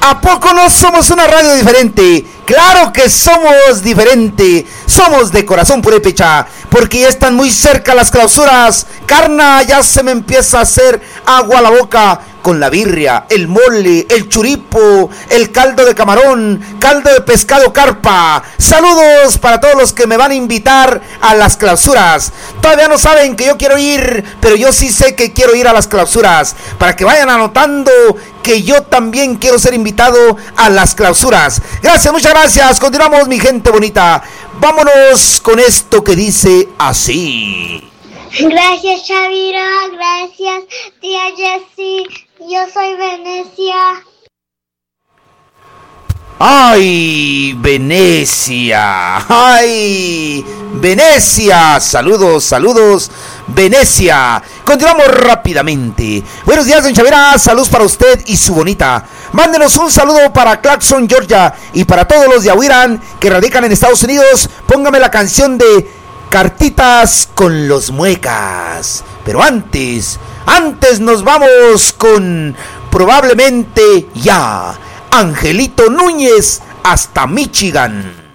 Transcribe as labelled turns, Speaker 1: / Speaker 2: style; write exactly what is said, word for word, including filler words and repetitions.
Speaker 1: ¿A poco no somos una radio diferente? ¡Claro que somos diferente! Somos de corazón purépecha, porque ya están muy cerca las clausuras. Carna, ya se me empieza a hacer agua a la boca con la birria, el mole, el churipo, el caldo de camarón, caldo de pescado carpa. Saludos para todos los que me van a invitar a las clausuras. Todavía no saben que yo quiero ir, pero yo sí sé que quiero ir a las clausuras, para que vayan anotando que yo también quiero ser invitado a las clausuras. Gracias, muchas gracias. Continuamos, mi gente bonita. Vámonos con esto que dice así.
Speaker 2: Gracias, Chavira. Gracias, tía Jessie. Yo soy Venecia.
Speaker 1: ¡Ay, Venecia! ¡Ay, Venecia! Saludos, saludos, Venecia. Continuamos rápidamente. Buenos días, don Chavira. Saludos para usted y su bonita. Mándenos un saludo para Clarkson, Georgia, y para todos los de Ahuirán que radican en Estados Unidos. Póngame la canción de Cartitas con los Muecas. Pero antes, antes nos vamos con Probablemente Ya. Angelito Núñez hasta Michigan.